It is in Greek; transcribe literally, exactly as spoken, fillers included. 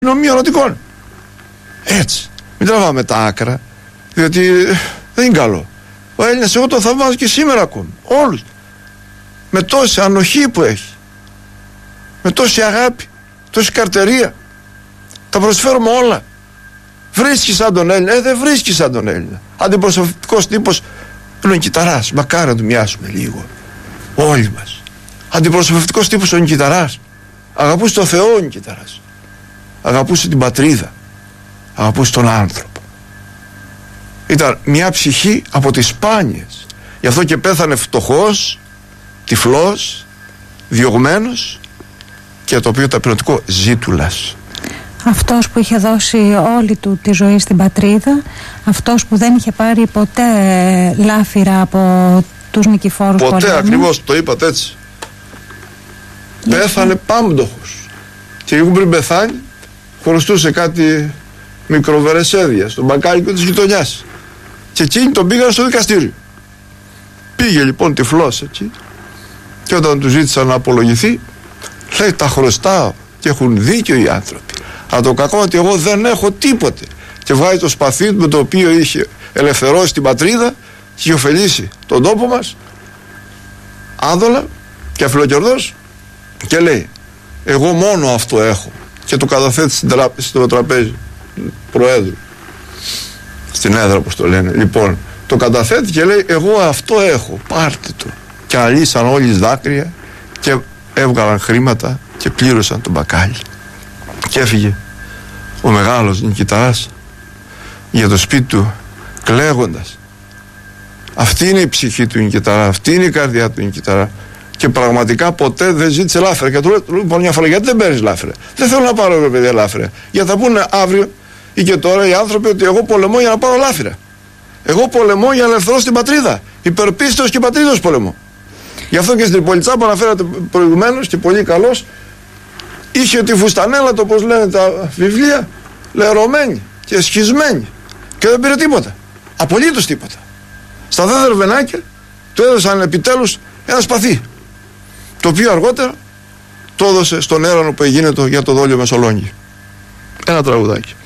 μειονοτικών. Έτσι. Μην τραβάμε τα άκρα, διότι δεν είναι καλό. Ο Έλληνας, εγώ τον θαυμάζω και σήμερα ακόμη. Όλους. Με τόση ανοχή που έχει. Με τόση αγάπη. Τόση καρτερία. Τα προσφέρουμε όλα. Βρίσκει σαν τον Έλληνα. Ε, δεν βρίσκει σαν τον Έλληνα. Αντιπροσωπευτικός τύπος είναι ο Κιταράς. Μακάρι να του μοιάσουμε λίγο. Όλοι μας. Αντιπροσωπευτικός τύπος ο Κιταράς. Αγαπούσε τον Θεό ο Κιταράς. Αγαπούσε την πατρίδα. Αγαπούσε τον άνθρωπο. Ήταν μια ψυχή από τις σπάνιες. Γι' αυτό και πέθανε φτωχός, τυφλός, διωγμένος, και το οποίο ταπεινωτικό ζήτουλας. Αυτός που είχε δώσει όλη του τη ζωή στην πατρίδα, αυτός που δεν είχε πάρει ποτέ λάφυρα από τους νικηφόρους πολέμου. Ποτέ, ακριβώς, το είπατε έτσι. Yeah. Πέθανε πάμπτωχος. Και λίγο πριν πεθάνει, χρωστούσε κάτι μικροβερεσέδια στον μπακάλικο της γειτονιάς. Και εκείνοι τον πήγαν στο δικαστήριο. Πήγε λοιπόν τυφλός εκεί, και όταν του ζήτησαν να απολογηθεί, λέει, τα χρωστάω και έχουν δίκιο οι άνθρωποι. Αλλά το κακό ότι εγώ δεν έχω τίποτε. Και βγάζει το σπαθί του με το οποίο είχε ελευθερώσει την πατρίδα και είχε ωφελήσει τον τόπο μας, άδολα και αφιλοκερδός, και λέει, εγώ μόνο αυτό έχω. Και το καταθέτει στην τράπε- στο τραπέζι του Προέδρου, στην έδρα όπως το λένε. Λοιπόν, το καταθέτει και λέει, εγώ αυτό έχω, πάρτε το. Και αλύσαν όλοι δάκρυα και έβγαλαν χρήματα και πλήρωσαν τον μπακάλι. Και έφυγε ο μεγάλος Νικηταράς για το σπίτι του κλαίγοντας. Αυτή είναι η ψυχή του Νικηταρά, αυτή είναι η καρδιά του Νικηταρά. Και πραγματικά ποτέ δεν ζήτησε λάφυρα. Και του λέω λοιπόν μια φορά, γιατί δεν παίρνεις λάφυρα? Δεν θέλω να πάρω, ρε παιδιά, λάφυρα. Γιατί θα πούνε αύριο ή και τώρα οι άνθρωποι ότι εγώ πολεμώ για να πάρω λάφυρα. Εγώ πολεμώ για να ελευθερώσω την πατρίδα. Υπερπίστεως και πατρίδος πολεμώ. Γι' αυτό και στην Τριπολιτσά που αναφέρατε προηγουμένως και πολύ καλώς, είχε τη φουστανέλα, το όπως λένε τα βιβλία, λερωμένη και σχισμένη. Και δεν πήρε τίποτα. Απολύτως τίποτα. Στα δε δερβενάκια του έδωσαν επιτέλους ένα σπαθί, το οποίο αργότερα το έδωσε στον έρανο που εγίνετο για το δόλιο Μεσολόγγι. Ένα τραγουδάκι.